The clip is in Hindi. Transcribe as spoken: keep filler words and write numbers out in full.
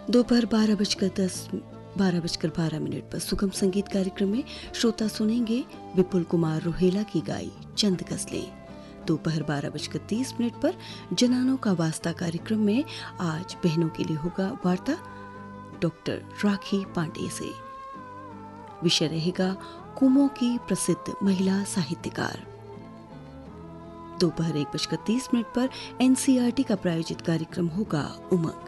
दोपहर बारह बजकर दस बारह बजकर बारह मिनट पर सुगम संगीत कार्यक्रम में श्रोता सुनेंगे विपुल कुमार रोहेला की गाई चंद गजलें। दोपहर बारह बजकर तीस मिनट पर जनानों का वास्ता कार्यक्रम में आज बहनों के लिए होगा वार्ता डॉक्टर राखी पांडे से। विषय रहेगा कुमों की प्रसिद्ध महिला साहित्यकार। दोपहर एक बजकर तीस मिनट पर एनसीईआरटी का प्रायोजित कार्यक्रम होगा उमंग।